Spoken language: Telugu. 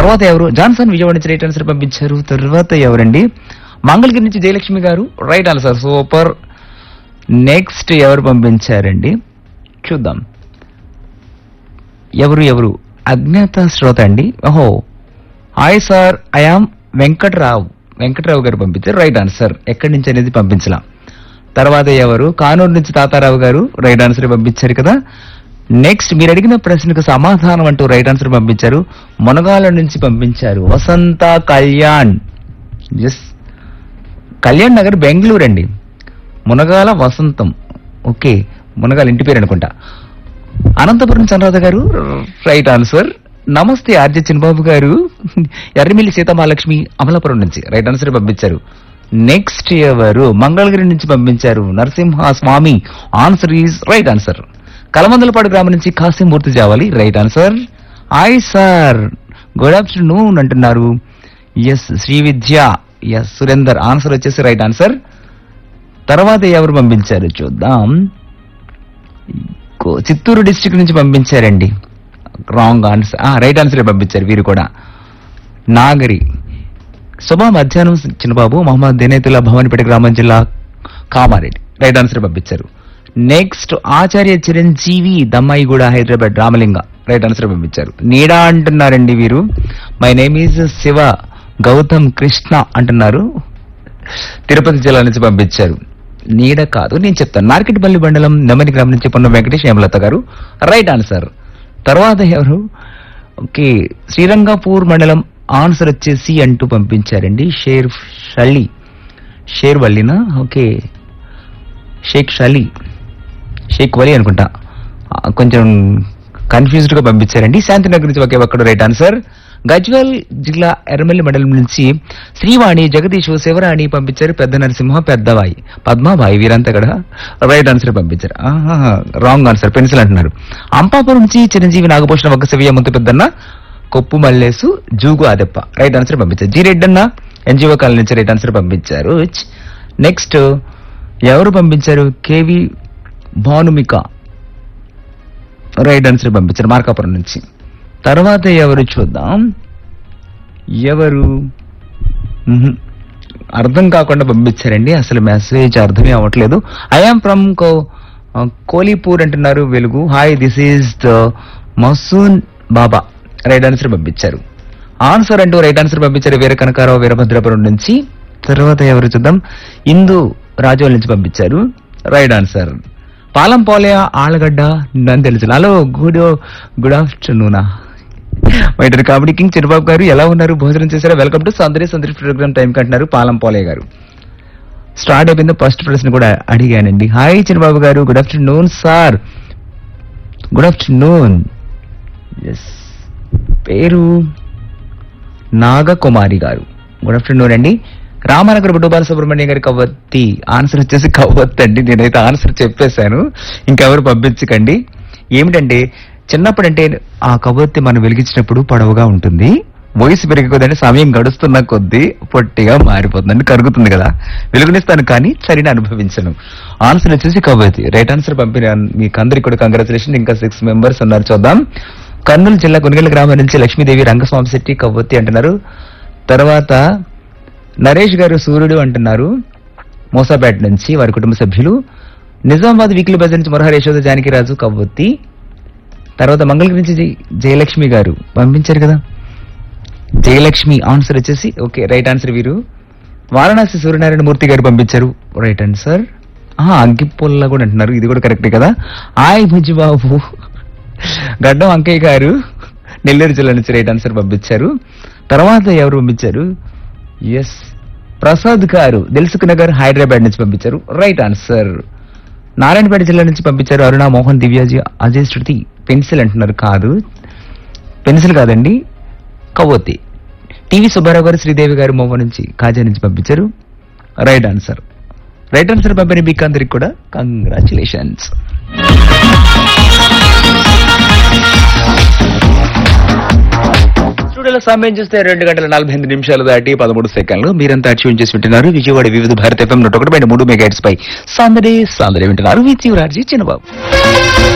తర్వాత ఎవరు? జాన్సన్ విజయవాడ నుంచి రైట్ ఆన్సర్ పంపించారు. తర్వాత ఎవరండి? మంగళగిరి నుంచి జయలక్ష్మి గారు రైట్ ఆన్సర్. సూపర్. నెక్స్ట్ ఎవరు పంపించారండి చూద్దాం. ఎవరు? అజ్ఞాత శ్రోత అండి. ఓహో, హాయ్ సార్, ఐఆమ్ వెంకట్రావు గారు పంపించారు రైట్ ఆన్సర్. ఎక్కడి నుంచి అనేది పంపించలా. తర్వాత ఎవరు? కానూరు నుంచి తాతారావు గారు రైట్ ఆన్సర్ పంపించారు కదా. నెక్స్ట్ మీరు అడిగిన ప్రశ్నకు సమాధానం అంటూ రైట్ ఆన్సర్ పంపించారు. మునగాల నుంచి పంపించారు వసంత కళ్యాణ్. ఎస్, కళ్యాణ్ నగర్ బెంగళూరు అండి. మునగాల వసంతం. ఓకే, మునగాల ఇంటి పేరు అనుకుంటా. అనంతపురం చంద్రరాధ గారు రైట్ ఆన్సర్. నమస్తే ఆర్జే చిన్నబాబు గారు ఎర్రమిల్లి సీతామహాలక్ష్మి అమలాపురం నుంచి రైట్ ఆన్సర్ పంపించారు. నెక్స్ట్ ఎవరు? మంగళగిరి నుంచి పంపించారు నరసింహ స్వామి. Answer is right answer. Kalamandalapadu గ్రామం నుంచి Kasimurthy Javali right answer. Hi sir, good afternoon అంటున్నారు. ఎస్, శ్రీ విద్య. ఎస్, సురేందర్. ఆన్సర్ వచ్చేసి రైట్ ఆన్సర్. తర్వాత ఎవరు పంపించారు చూద్దాం. చిత్తూరు డిస్ట్రిక్ట్ నుంచి పంపించారండి. Wrong answer. రైట్ ఆన్సర్ పంపించారు వీరు కూడా. నాగరి. శుభ మధ్యాహ్నం చిన్నబాబు. మహమ్మద్ దినేతుల్లా భవానిపేట గ్రామం జిల్లా కామారెడ్డి రైట్ ఆన్సర్ పంపించారు. నెక్స్ట్ ఆచార్య చిరంజీవి దమ్మాయిగూడ హైదరాబాద్ రామలింగ రైట్ ఆన్సర్ పంపించారు. నీడా అంటున్నారండి వీరు. My name is Shiva Gautam Krishna అంటున్నారు. తిరుపతి జిల్లా నుంచి పంపించారు. నీడ కాదు, నేను చెప్తాను. నార్కెట్పల్లి మండలం నెమ్మది గ్రామం నుంచి పొన్న వెంకటేష్ హేమలత గారు రైట్ ఆన్సర్. తర్వాత ఎవరు? ఓకే, శ్రీరంగపూర్ మండలం. ఆన్సర్ వచ్చేసి అంటూ పంపించారండి. షేర్ వల్లినా? ఓకే, షేక్ వలి అనుకుంటా. కొంచెం కన్ఫ్యూజ్డ్ గా పంపించారండి. శాంతినగర్ నుంచి ఒకే ఒక్కడు రైట్ ఆన్సర్. గజ్వేల్ జిల్లా ఎర్రమల్లి మండలం నుంచి శ్రీవాణి, జగదీష్, శివరాణి పంపించారు. పెద్ద నరసింహ, పెద్దవాయి, పద్మాబాయి వీరంతా కూడా రైట్ ఆన్సర్ పంపించారు. Wrong answer. పెన్సిల్ అంటున్నారు. అంపాపురం నుంచి చిరంజీవి, నాగభూషణ, ఒక శివయ్య, ముత్తు పెద్దన్న, కొప్పు మల్లేసు, జూగు ఆదెప్ప రైట్ ఆన్సర్ పంపించారు. జి రెడ్డన్న ఎన్జిఓ కాలనీ నుంచి రైట్ ఆన్సర్ పంపించారు. నెక్స్ట్ ఎవరు పంపించారు? కేవి భానుమిక రైట్ ఆన్సర్ పంపించారు మార్కాపురం నుంచి. తర్వాత ఎవరు చూద్దాం. ఎవరు? అర్థం కాకుండా పంపించారండి. అసలు మెసేజ్ అర్థమే అవ్వట్లేదు. ఐఆమ్ ఫ్రమ్ కోలీపూర్ అంటున్నారు. వెలుగు. Hi, this is the mason Baba right answer పంపించారు. ఆన్సర్ అంటూ రైట్ ఆన్సర్ పంపించారు వీర కనకారావు వీరభద్రాపురం నుంచి. తర్వాత ఎవరు చూద్దాం. ఇందు రాజోల్ నుంచి పంపించారు రైట్ ఆన్సర్. పాలంపోలే ఆళ్ళగడ్డ నన్ను తెలుసు. Hello, good ఆఫ్టర్నూనా my dear comedy king చిన్నబాబు గారు, ఎలా ఉన్నారు? భోజనం చేశారా? వెల్కమ్ టు సందరి ప్రోగ్రామ్ టైం కంటున్నారు పాలంపోలే గారు. స్టార్ట్ అయిపోయింది. ఫస్ట్ ప్రశ్న కూడా అడిగానండి. హాయ్ చిన్నబాబు గారు, good afternoon sir. Good afternoon. Yes, పేరు నాగకుమారి గారు. గుడ్ ఆఫ్టర్నూన్ అండి. రామానగర్ బుడ్డు బాలసుబ్రహ్మణ్యం గారి కవ్వత్తి. ఆన్సర్ వచ్చేసి కవ్వత్తి అండి. నేనైతే ఆన్సర్ చెప్పేశాను, ఇంకెవరు పంపించకండి. ఏమిటంటే చిన్నప్పుడంటే ఆ కవ్వత్తి మనం వెలిగించినప్పుడు పొడవుగా ఉంటుంది. వయసు పెరిగే కొద్దంటే సమయం గడుస్తున్న కొద్దీ పొట్టిగా మారిపోతుందండి, కరుగుతుంది కదా. వెలుగునిస్తాను కానీ చలిని అనుభవించను. ఆన్సర్ వచ్చేసి కవ్వత్తి రైట్ ఆన్సర్ పంపిన మీకు అందరికి కూడా కంగ్రాచులేషన్. ఇంకా 6 మెంబర్స్ ఉన్నారు. చూద్దాం. కర్నూలు జిల్లా కొనుగోలు గ్రామం నుంచి లక్ష్మీదేవి రంగస్వామి శెట్టి కవ్వత్తి అంటున్నారు. తర్వాత నరేష్ గారు సూర్యుడు అంటున్నారు. మోసాపేట నుంచి వారి కుటుంబ సభ్యులు. నిజామాబాద్ వీక్లీ బజార్ నుంచి మురహరి యశోద జానకిరాజు కవ్వత్తి. తర్వాత మంగళగిరి నుంచి జయలక్ష్మి గారు పంపించారు కదా. జయలక్ష్మి ఆన్సర్ వచ్చేసి ఓకే రైట్ ఆన్సర్ వీరు. వారణాసి సూర్యనారాయణ మూర్తి గారు పంపించారు రైట్ ఆన్సర్. అగ్గిపుల్ల కూడా అంటున్నారు, ఇది కూడా కరెక్టే కదా. ఆయ్ బుజ్జిబాబు. గడ్డం అంకయ్య గారు నెల్లూరు జిల్లా నుంచి రైట్ ఆన్సర్ పంపించారు. తర్వాత ఎవరు పంపించారు? ఎస్, ప్రసాద్ గారు దిల్సుఖ్ నగర్ హైదరాబాద్ నుంచి పంపించారు రైట్ ఆన్సర్. నారాయణపేట జిల్లా నుంచి పంపించారు అరుణ, మోహన్, దివ్యాజీ, అజయ్, శృతి. పెన్సిల్ అంటున్నారు. కాదు, పెన్సిల్ కాదండి, కవ్వొత్తి. టీవీ సుబ్బారావు గారు శ్రీదేవి గారు మోహన్ నుంచి కాజా నుంచి పంపించారు రైట్ ఆన్సర్. రైట్ ఆన్సర్ పంపిన మీకు అందరికి కూడా కంగ్రాచులేషన్స్. స్టూడియోలో సమయం చూస్తే 2 గంటల 48 నిమిషాలు దాటి 13 సెకండ్లు. మీరంతా ట్యూన్ చేసి వింటున్నారు విజయవాడ వివిధ భారత FM 101.3 మెగాహెర్ట్జ్ పై. సందడి వింటున్నారు విత్ యువర్ ఆర్జీ చిన్నబాబు.